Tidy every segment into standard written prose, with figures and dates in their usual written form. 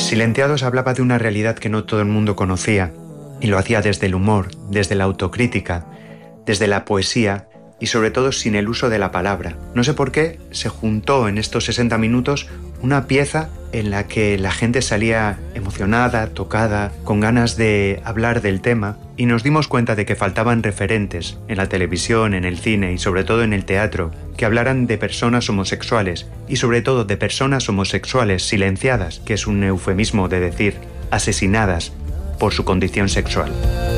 Silenciados hablaba de una realidad que no todo el mundo conocía, y lo hacía desde el humor, desde la autocrítica, desde la poesía y sobre todo sin el uso de la palabra. No sé por qué se juntó en estos 60 minutos una pieza en la que la gente salía emocionada, tocada, con ganas de hablar del tema, y nos dimos cuenta de que faltaban referentes en la televisión, en el cine y sobre todo en el teatro, que hablaran de personas homosexuales y sobre todo de personas homosexuales silenciadas, que es un eufemismo de decir asesinadas por su condición sexual.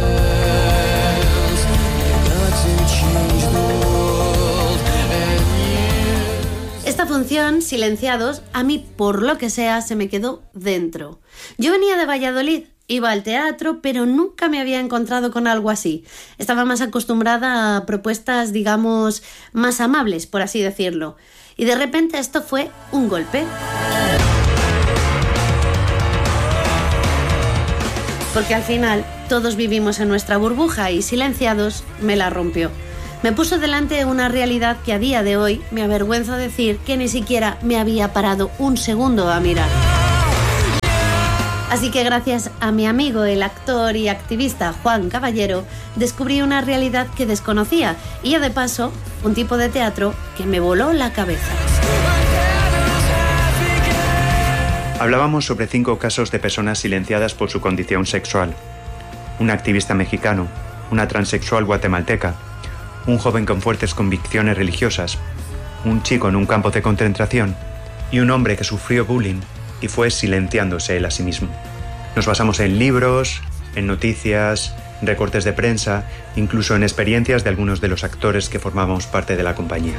Esta función, Silenciados, a mí, por lo que sea, se me quedó dentro. Yo venía de Valladolid, iba al teatro, pero nunca me había encontrado con algo así. Estaba más acostumbrada a propuestas, digamos, más amables, por así decirlo. Y de repente esto fue un golpe. Porque al final todos vivimos en nuestra burbuja y Silenciados me la rompió. Me puso delante una realidad que a día de hoy me avergüenza decir que ni siquiera me había parado un segundo a mirar. Así que gracias a mi amigo, el actor y activista Juan Caballero, descubrí una realidad que desconocía y ya de paso un tipo de teatro que me voló la cabeza. Hablábamos sobre 5 casos de personas silenciadas por su condición sexual. Un activista mexicano, una transexual guatemalteca, un joven con fuertes convicciones religiosas, un chico en un campo de concentración y un hombre que sufrió bullying y fue silenciándose él a sí mismo. Nos basamos en libros, en noticias, recortes de prensa, incluso en experiencias de algunos de los actores que formábamos parte de la compañía.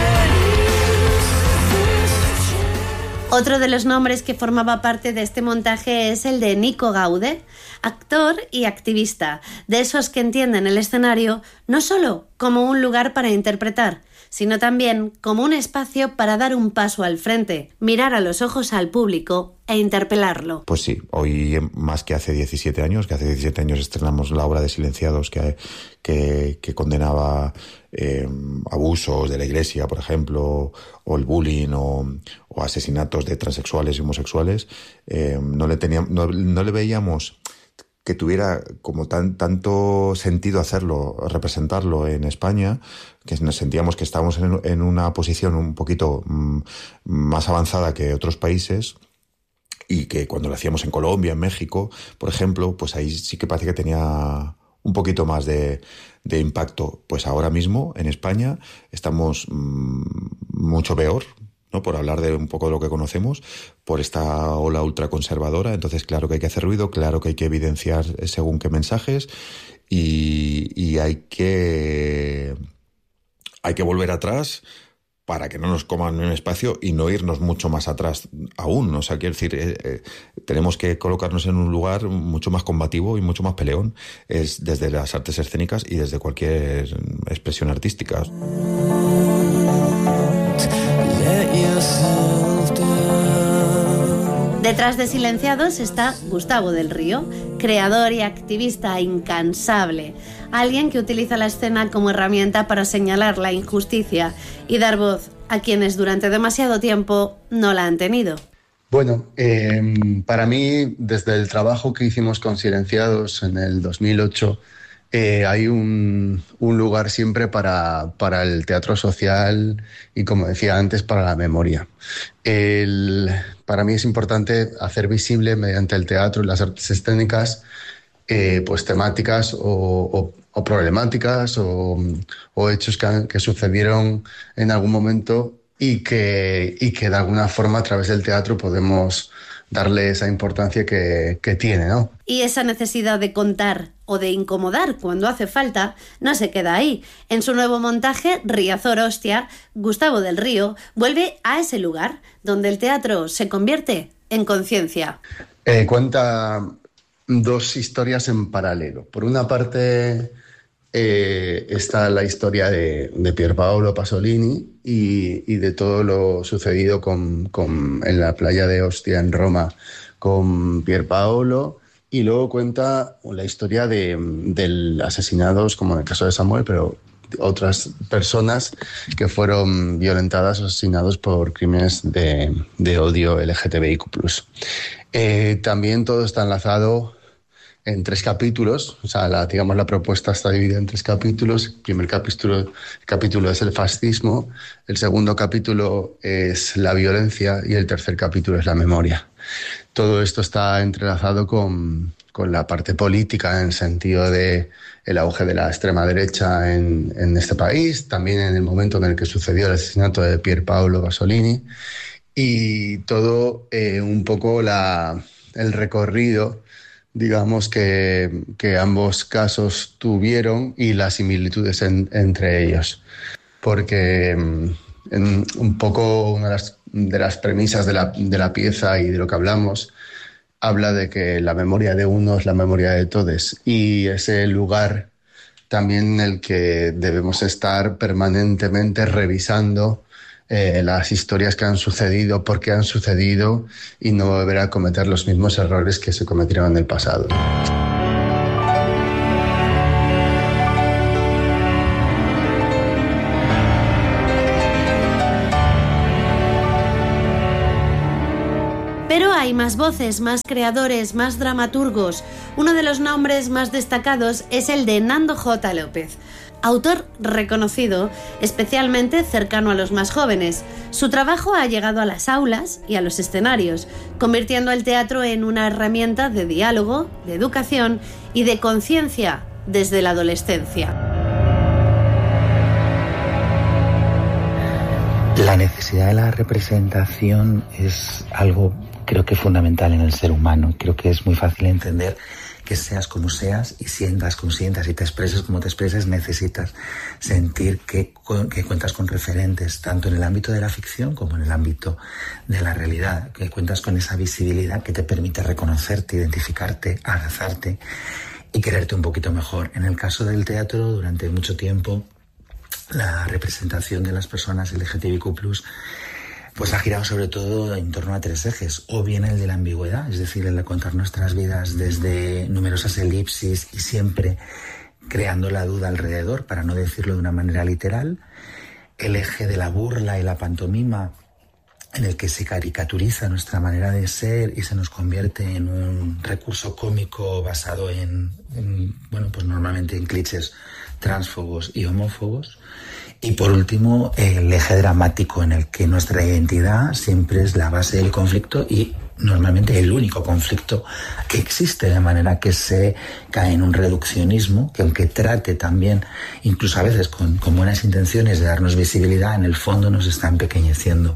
Otro de los nombres que formaba parte de este montaje es el de Nico Gaude, actor y activista, de esos que entienden el escenario no solo como un lugar para interpretar, sino también como un espacio para dar un paso al frente, mirar a los ojos al público e interpelarlo. Pues sí, hoy más que hace 17 años, que hace 17 años estrenamos la obra de Silenciados que condenaba abusos de la Iglesia, por ejemplo, o el bullying o asesinatos de transexuales y homosexuales, no le veíamos que tuviera como tanto sentido hacerlo, representarlo en España, que nos sentíamos que estábamos en una posición un poquito más avanzada que otros países, y que cuando lo hacíamos en Colombia, en México, por ejemplo, pues ahí sí que parece que tenía un poquito más de impacto. Pues ahora mismo en España estamos mucho peor, ¿no? Por hablar de un poco de lo que conocemos, por esta ola ultraconservadora. Entonces, claro que hay que hacer ruido, claro que hay que evidenciar según qué mensajes, y hay que volver atrás para que no nos coman un espacio y no irnos mucho más atrás aún. O sea, quiero decir, tenemos que colocarnos en un lugar mucho más combativo y mucho más peleón, es desde las artes escénicas y desde cualquier expresión artística. Detrás de Silenciados está Gustavo del Río, creador y activista incansable, alguien que utiliza la escena como herramienta para señalar la injusticia y dar voz a quienes durante demasiado tiempo no la han tenido. Bueno, para mí, desde el trabajo que hicimos con Silenciados en el 2008, hay un lugar siempre para el teatro social y, como decía antes, para la memoria. Para mí es importante hacer visible mediante el teatro y las artes escénicas pues temáticas o problemáticas o hechos que sucedieron en algún momento y que de alguna forma a través del teatro podemos darle esa importancia que tiene, ¿no? Y esa necesidad de contar o de incomodar cuando hace falta no se queda ahí. En su nuevo montaje, Riazor Hostia, Gustavo del Río vuelve a ese lugar donde el teatro se convierte en conciencia. Cuenta 2 historias en paralelo. Por una parte está la historia de Pierpaolo Pasolini y de todo lo sucedido en la playa de Ostia en Roma con Pierpaolo, y luego cuenta la historia de asesinados, como en el caso de Samuel, pero otras personas que fueron violentadas o asesinados por crímenes de odio LGTBIQ+. También todo está enlazado en 3 capítulos, o sea, la propuesta está dividida en 3 capítulos. El primer capítulo es el fascismo, el segundo capítulo es la violencia y el tercer capítulo es la memoria. Todo esto está entrelazado con la parte política, en el sentido de el auge de la extrema derecha en este país, también en el momento en el que sucedió el asesinato de Pier Paolo Pasolini, y todo un poco el recorrido, digamos, que ambos casos tuvieron y las similitudes entre ellos. Porque un poco una de las premisas de la pieza y de lo que hablamos habla de que la memoria de uno es la memoria de todos, y ese lugar también en el que debemos estar permanentemente revisando las historias que han sucedido, por qué han sucedido, y no volver a cometer los mismos errores que se cometieron en el pasado. Pero hay más voces, más creadores, más dramaturgos. Uno de los nombres más destacados es el de Nando J. López. Autor reconocido, especialmente cercano a los más jóvenes. Su trabajo ha llegado a las aulas y a los escenarios, convirtiendo el teatro en una herramienta de diálogo, de educación y de conciencia desde la adolescencia. La necesidad de la representación es algo, creo que fundamental en el ser humano. Creo que es muy fácil entender que seas como seas y sientas como sientas y te expreses como te expreses, necesitas sentir que cuentas con referentes, tanto en el ámbito de la ficción como en el ámbito de la realidad, que cuentas con esa visibilidad que te permite reconocerte, identificarte, abrazarte y quererte un poquito mejor. En el caso del teatro, durante mucho tiempo, la representación de las personas LGTBIQ+, pues ha girado sobre todo en torno a 3 ejes, o bien el de la ambigüedad, es decir, el de contar nuestras vidas desde numerosas elipsis y siempre creando la duda alrededor, para no decirlo de una manera literal, el eje de la burla y la pantomima, en el que se caricaturiza nuestra manera de ser y se nos convierte en un recurso cómico basado en pues normalmente en clichés transfobos y homófobos. Y por último, el eje dramático, en el que nuestra identidad siempre es la base del conflicto y normalmente el único conflicto que existe, de manera que se cae en un reduccionismo que, aunque trate también, incluso a veces con buenas intenciones, de darnos visibilidad, en el fondo nos está empequeñeciendo.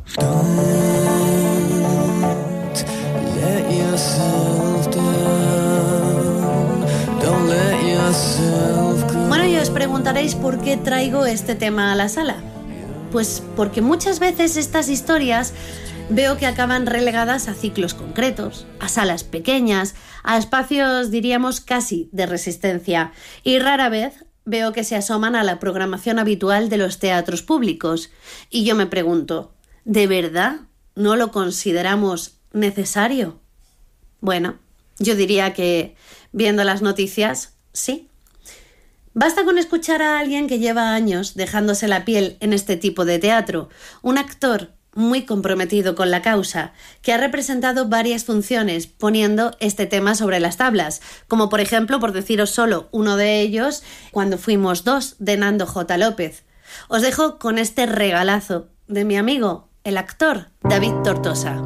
Bueno, y os preguntaréis por qué traigo este tema a la sala. Pues porque muchas veces estas historias veo que acaban relegadas a ciclos concretos, a salas pequeñas, a espacios, diríamos, casi de resistencia, y rara vez veo que se asoman a la programación habitual de los teatros públicos. Y yo me pregunto, ¿de verdad no lo consideramos necesario? Bueno, yo diría que, viendo las noticias, sí. Basta con escuchar a alguien que lleva años dejándose la piel en este tipo de teatro, un actor muy comprometido con la causa, que ha representado varias funciones poniendo este tema sobre las tablas, como por ejemplo, por deciros solo uno de ellos, Cuando fuimos dos, de Nando J. López. Os dejo con este regalazo de mi amigo, el actor David Tortosa.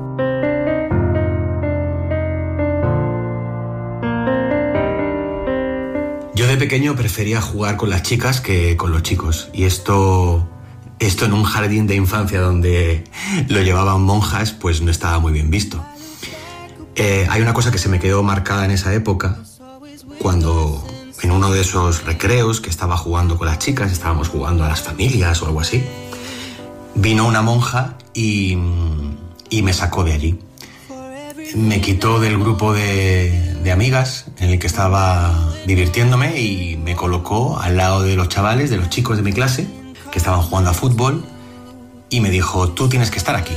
Yo de pequeño prefería jugar con las chicas que con los chicos, y esto en un jardín de infancia donde lo llevaban monjas, pues no estaba muy bien visto. Hay una cosa que se me quedó marcada en esa época, cuando en uno de esos recreos que estaba jugando con las chicas, estábamos jugando a las familias o algo así, vino una monja y me sacó de allí. Me quitó del grupo de amigas en el que estaba divirtiéndome y me colocó al lado de los chavales, de los chicos de mi clase, que estaban jugando a fútbol, y me dijo: tú tienes que estar aquí.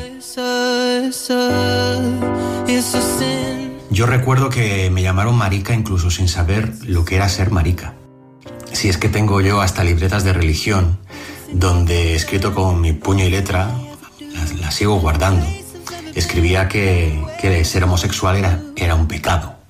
Yo recuerdo que me llamaron marica incluso sin saber lo que era ser marica. Si es que tengo yo hasta libretas de religión, donde escrito con mi puño y letra, las sigo guardando. Escribía que ser homosexual era un pecado.